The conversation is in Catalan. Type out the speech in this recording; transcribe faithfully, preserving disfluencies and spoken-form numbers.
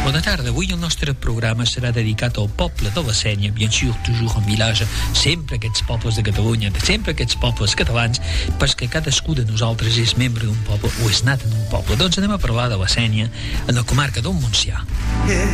Bona tarda, avui el nostre programa serà dedicat al poble de la Sénia, bien sûr, toujours en village, sempre aquests pobles de Catalunya, sempre aquests pobles catalans, perquè cadascú de nosaltres és membre d'un poble o és nat en un poble. Doncs anem a parlar de la Sénia, en la comarca del Montsià.